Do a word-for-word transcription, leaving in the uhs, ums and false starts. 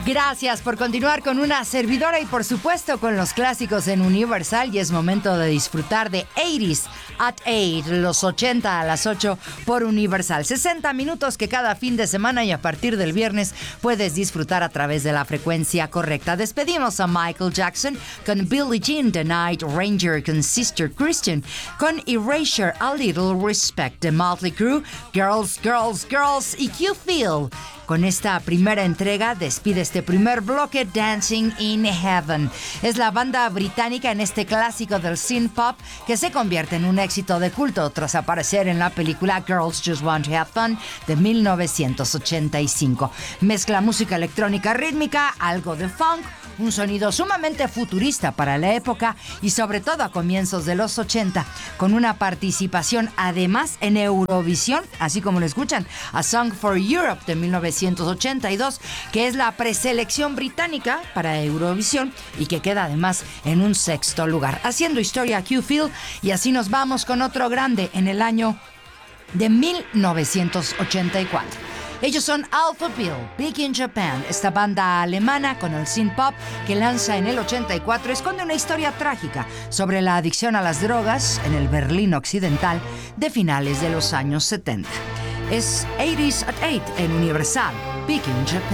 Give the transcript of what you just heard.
Gracias por continuar con una servidora y por supuesto con los clásicos en Universal, y es momento de disfrutar de ochenta at ocho, los ochenta a las ocho por Universal. sesenta minutos que cada fin de semana y a partir del viernes puedes disfrutar a través de la frecuencia correcta. Despedimos a Michael Jackson con Billie Jean, The Night Ranger, con Sister Christian, con Erasure, A Little Respect, The Motley Crue, Girls, Girls, Girls y Q-Feel. Con esta primera entrega despide este primer bloque Dancing in Heaven. Es la banda británica en este clásico del synth pop que se convierte en un éxito de culto tras aparecer en la película Girls Just Want to Have Fun de mil novecientos ochenta y cinco. Mezcla música electrónica rítmica, algo de funk, un sonido sumamente futurista para la época y sobre todo a comienzos de los ochenta, con una participación además en Eurovisión, así como lo escuchan, A Song for Europe de mil novecientos ochenta y dos, que es la preselección británica para Eurovisión y que queda además en un sexto lugar, haciendo historia Q-Feel. Y así nos vamos con otro grande en el año de mil novecientos ochenta y cuatro. Ellos son Alphaville, Big in Japan. Esta banda alemana con el synth pop que lanza en el ochenta y cuatro esconde una historia trágica sobre la adicción a las drogas en el Berlín occidental de finales de los años setenta. Es ochenta at ocho en Universal, Big in Japan.